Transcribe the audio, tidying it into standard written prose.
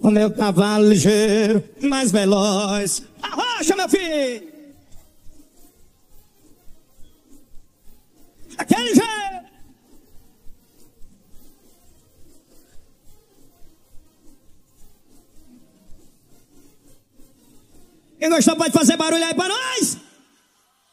O meu cavalo ligeiro, mais veloz. Arrocha, meu filho! Aquele jeito! Quem gostou pode fazer barulho aí pra nós?